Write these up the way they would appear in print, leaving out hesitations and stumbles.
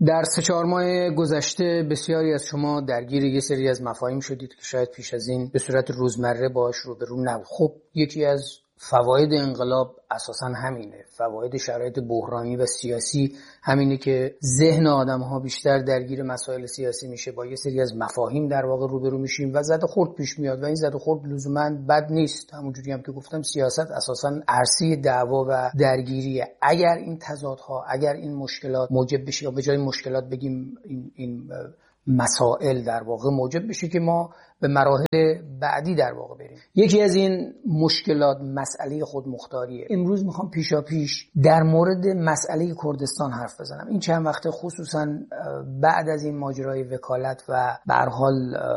در 3-4 ماه گذشته بسیاری از شما درگیر یه سری از مفاهیم شدید که شاید پیش از این به صورت روزمره باهاش روبرو نبود. خب یکی از فواید انقلاب اساساً همینه. فواید شرایط بحرانی و سیاسی همینه که ذهن آدم‌ها بیشتر درگیر مسائل سیاسی میشه، با یه سری از مفاهیم در واقع روبرو میشیم و زد و خورد پیش میاد و این زد و خورد لزوماً بد نیست. همونجوری هم که گفتم سیاست اساساً عرصه دعوا و درگیریه. اگر این تضادها، اگر این مشکلات موجب بشه، یا به جای مشکلات بگیم این مسائل در واقع موجب بشه که ما به مراحل بعدی در واقع بریم. یکی از این مشکلات مسئله خودمختاریه. امروز میخوام پیشاپیش در مورد مسئله کردستان حرف بزنم. این چند وقته خصوصا بعد از این ماجرای وکالت و به هر حال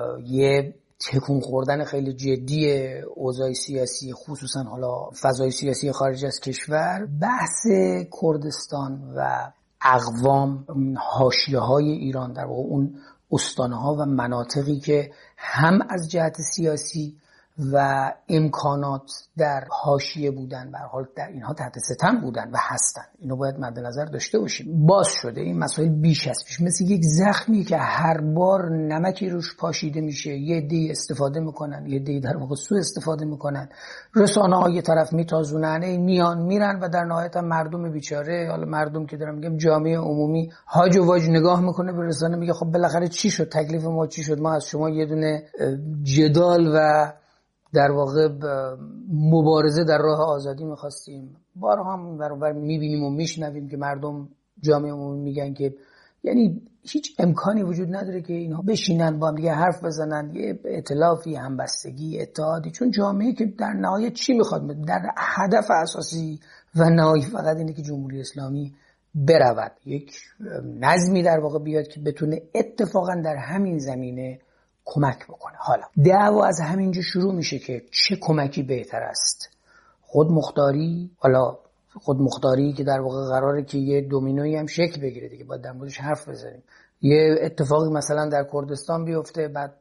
یه تکون خوردن خیلی جدی اوضاع سیاسی، خصوصا حالا فضای سیاسی خارج از کشور، بحث کردستان و اقوام، حاشیه‌های ایران، در واقع اون استانه‌ها و مناطقی که هم از جهت سیاسی و امکانات در حاشیه بودن، به هر حال در اینها تحت ستم بودن و هستن، اینو باید مد نظر داشته باشیم. باز شده این مسائل بیش از پیش، مثل یک زخمی که هر بار نمکی روش پاشیده میشه، یه عده‌ای استفاده میکنن، یه عده‌ای در واقع سوء استفاده میکنن، رسانه‌ها یه طرف میتازونن، میان میرن و در نهایت مردم بیچاره، حالا مردم که دارم میگم جامعه عمومی، هاج و واج نگاه میکنه به رسانه، میگه خب بالاخره چی شد، تکلیف ما چی شد، ما از شما یه دونه جدال و در واقع مبارزه در راه آزادی می‌خواستیم. بارها هم برابر می‌بینیم و میشنویم که مردم، جامعه عمومی میگن که یعنی هیچ امکانی وجود نداره که اینها بشینن با هم دیگه حرف بزنن، یه ائتلافی، همبستگی، اتحادی، چون جامعه که در نهایت چی میخواد؟ در هدف اساسی و نهایی فقط اینه که جمهوری اسلامی برود، یک نظمی در واقع بیاد که بتونه اتفاقا در همین زمینه کمک بکنه. حالا دعوا از همینجا شروع میشه که چه کمکی بهتر است، خودمختاری؟ حالا خودمختاری که در واقع قراره که یه دومینویی هم شکل بگیره دیگه، باید در موردش حرف بزنیم. یه اتفاقی مثلا در کردستان بیفته، بعد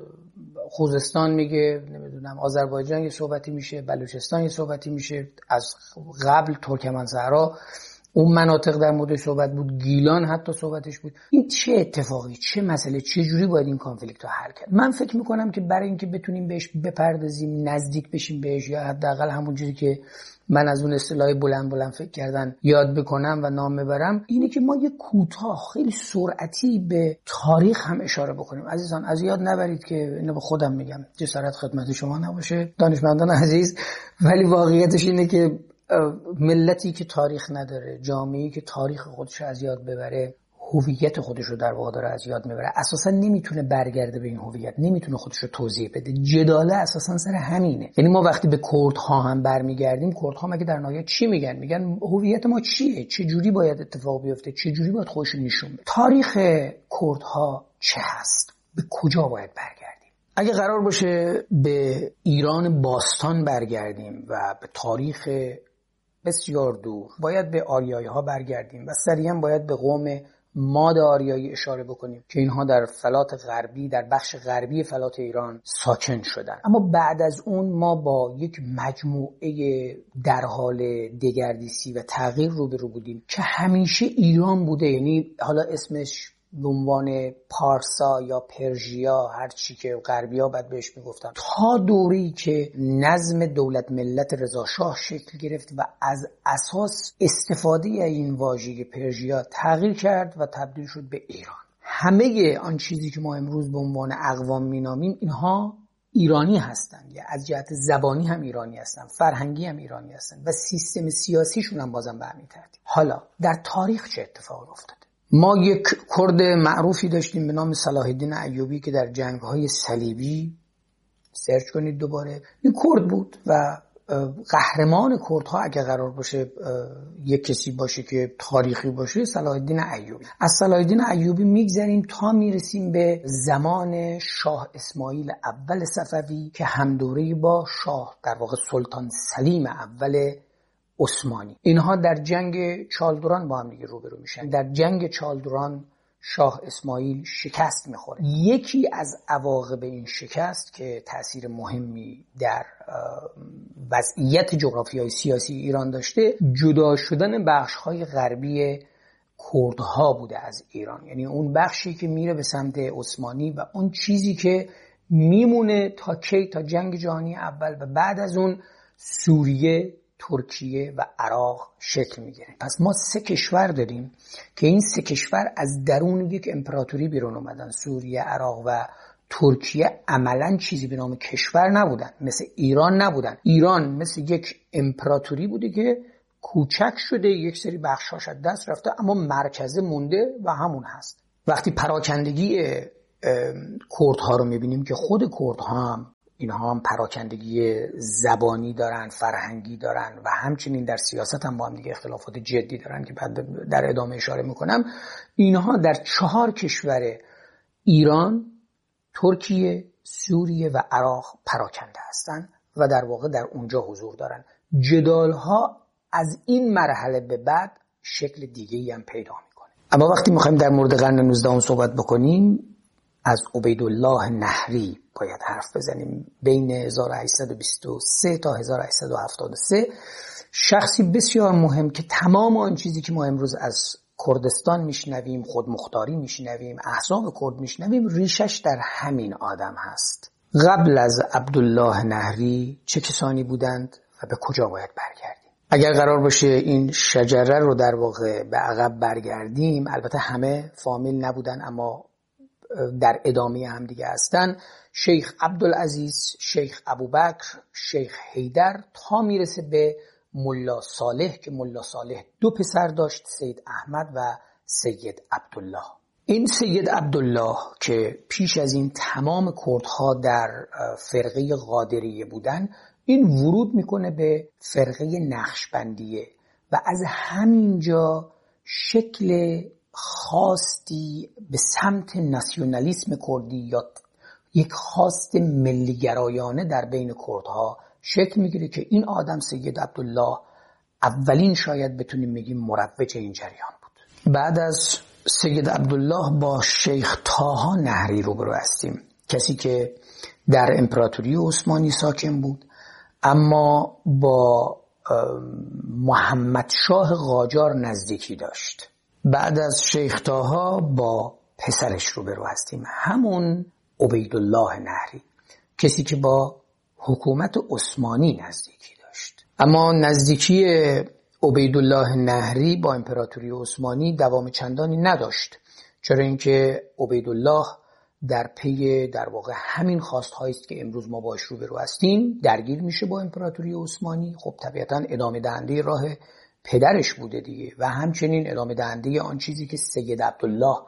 خوزستان میگه، نمیدونم آذربایجان یه صحبتی میشه، بلوچستان یه صحبتی میشه، از قبل ترکمن‌صحرا اون مناطق در مورد صحبت بود، گیلان حتی صحبتش بود. این چه اتفاقی، چه مسئله، چه جوری باید این کانفلیکت رو حل کرد؟ من فکر میکنم که برای اینکه بتونیم بهش بپردازیم، نزدیک بشیم بهش، یا حداقل همون جوری که من از اون اصطلاح بلند فکر کردن یاد بکنم و نام ببرم، اینه که ما یه کوتاه خیلی سرعتی به تاریخ هم اشاره بکنیم. عزیزان از یاد نبرید که اینو به خودم میگم، جسارت خدمت شما نباشه دانشمندان عزیز، ولی واقعیتش اینه که ملتی که تاریخ نداره، جامعه‌ای که تاریخ خودش از یاد ببره، هویت خودش رو در واقع داره از یاد میبره، اساسا نمیتونه برگرده به این هویت، نمیتونه خودش رو توضیح بده. جداله اساسا سر همینه. یعنی ما وقتی به کردها هم برمیگردیم، کردها مگه در نهایت چی میگن؟ میگن هویت ما چیه، چه جوری باید اتفاق بیفته، چه جوری باید خودش رو نشون بده. تاریخ کردها چه هست، به کجا باید برگردیم؟ اگه قرار باشه به ایران باستان برگردیم و به تاریخ بسیار دور، باید به آریایی ها برگردیم و سریعا باید به قوم ماد آریایی اشاره بکنیم که اینها در فلات غربی، در بخش غربی فلات ایران ساکن شدن. اما بعد از اون ما با یک مجموعه در حال دگردیسی و تغییر روبرو بودیم که همیشه ایران بوده، یعنی حالا اسمش به عنوان پارسا یا پرژیا، هر چی که غربی‌ها بعد بهش میگفتن، تا دوره‌ای که نظم دولت ملت رضا شاه شکل گرفت و از اساس استفاده این واژه پرژیا تغییر کرد و تبدیل شد به ایران. همه آن چیزی که ما امروز به عنوان اقوام مینامیم، اینها ایرانی هستند، یا از جهت زبانی هم ایرانی هستند، فرهنگی هم ایرانی هستند و سیستم سیاسیشون هم بازم به همین ترتیب. حالا در تاریخ چه اتفاقی افتاده؟ ما یک کرد معروفی داشتیم به نام صلاح الدین ایوبی که در جنگ‌های صلیبی، سرچ کنید دوباره، این کرد بود و قهرمان کردها اگه قرار باشه یک کسی باشه که تاریخی باشه، صلاح الدین ایوبی. از صلاح الدین ایوبی میگذریم تا میرسیم به زمان شاه اسماعیل اول صفوی که هم دوره‌ای با شاه در واقع سلطان سلیم اول عثمانی. اینها در جنگ چالدوران با هم دیگه روبرو میشن. در جنگ چالدوران شاه اسماعیل شکست میخوره. یکی از عواقب این شکست که تأثیر مهمی در وضعیت جغرافیایی سیاسی ایران داشته، جدا شدن بخش‌های غربی کردها بوده از ایران، یعنی اون بخشی که میره به سمت عثمانی و اون چیزی که میمونه تا کی؟ تا جنگ جهانی اول و بعد از اون سوریه، ترکیه و عراق شکل میگیره. پس ما 3 کشور داریم که این 3 کشور از درون یک امپراتوری بیرون اومدن. سوریه، عراق و ترکیه عملاً چیزی به نام کشور نبودن، مثل ایران نبودن. ایران مثل یک امپراتوری بوده که کوچک شده، یک سری بخشاش از دست رفته، اما مرکز مونده و همون هست. وقتی پراکندگی کردها رو میبینیم که خود کردها هم اینها هم پراکندگی زبانی دارن، فرهنگی دارن و همچنین در سیاست هم با هم دیگه اختلافات جدی دارن که بعد در ادامه اشاره میکنم. اینها در 4 کشور ایران، ترکیه، سوریه و عراق پراکنده هستن و در واقع در اونجا حضور دارن. جدالها از این مرحله به بعد شکل دیگه‌ای هم پیدا میکنه. اما وقتی میخوایم در مورد قرن 19 صحبت بکنیم، از عبیدالله نهری باید حرف بزنیم. بین 1823 تا 1873 شخصی بسیار مهم که تمام آن چیزی که ما امروز از کردستان میشنویم، خودمختاری میشنویم، احزاب کرد میشنویم، ریشش در همین آدم هست. قبل از عبدالله نهری چه کسانی بودند و به کجا باید برگردیم؟ اگر قرار باشه این شجره رو در واقع به عقب برگردیم، البته همه فامیل نبودن اما در ادامه هم دیگه هستن. شیخ عبدالعزیز، شیخ ابوبکر، شیخ حیدر تا میرسه به ملا صالح که ملا صالح 2 پسر داشت، سید احمد و سید عبدالله. این سید عبدالله که پیش از این تمام کردها در فرقه قادریه بودن، این ورود میکنه به فرقه نقشبندیه و از همینجا شکل خاصی به سمت ناسیونالیسم کردی یا یک خواست ملیگرایانه در بین کردها شکل میگیره که این آدم سید عبدالله اولین شاید بتونیم بگیم مروج این جریان بود. بعد از سید عبدالله با شیخ طاها نهری روبرو هستیم، کسی که در امپراتوری عثمانی ساکن بود اما با محمد شاه قاجار نزدیکی داشت. بعد از شیخ طاها با پسرش روبرو هستیم، همون عبیدالله نهری، کسی که با حکومت عثمانی نزدیکی داشت. اما نزدیکی عبیدالله نهری با امپراتوری عثمانی دوام چندانی نداشت، چرا اینکه عبیدالله در پی در واقع همین خواست‌هایی است که امروز ما باش روبرو هستیم درگیر میشه با امپراتوری عثمانی. خب طبیعتاً ادامه دهنده راه پدرش بوده دیگه و همچنین ادامه دهنده آن چیزی که سید عبدالله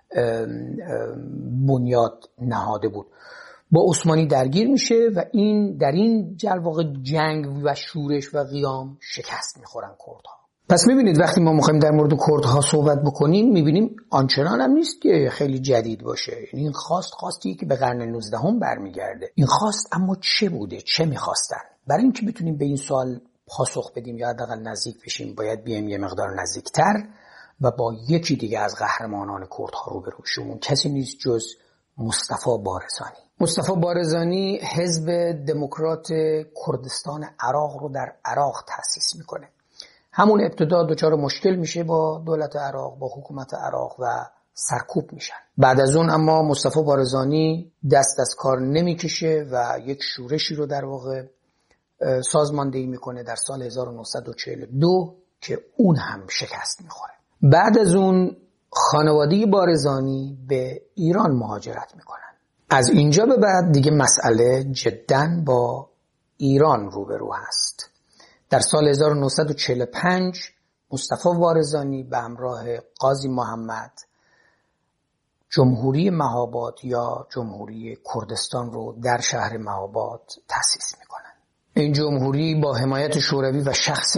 بنیاد نهاده بود. با عثمانی درگیر میشه و این در این واقع جنگ و شورش و قیام شکست میخورن کردها. پس میبینید وقتی ما میخوایم در مورد کردها صحبت بکنیم میبینیم آنچنان هم نیست که خیلی جدید باشه. یعنی این خواستی که به قرن 19 برمیگرده. این خواست اما چه بوده؟ چه میخواستن؟ برای اینکه بتونیم به این سوال پاسخ بدیم یا حداقل نزدیک بشیم باید بیایم یه مقدار نزدیکتر و با یکی دیگه از قهرمانان کردها روبرو شیم. کسی نیست جز مصطفی بارزانی. مصطفی بارزانی حزب دموکرات کردستان عراق رو در عراق تأسیس میکنه. همون ابتدا دچار مشکل میشه با دولت عراق، با حکومت عراق و سرکوب میشن. بعد از اون اما مصطفی بارزانی دست از کار نمیکشه و یک شورشی رو در واقع سازماندهی میکنه در سال 1942 که اون هم شکست میخوره. بعد از اون خانواده بارزانی به ایران مهاجرت میکنن. از اینجا به بعد دیگه مسئله جداً با ایران روبرو هست. در سال 1945 مصطفی بارزانی به همراه قاضی محمد جمهوری مهاباد یا جمهوری کردستان رو در شهر مهاباد تأسیس میکنن. این جمهوری با حمایت شوروی و شخص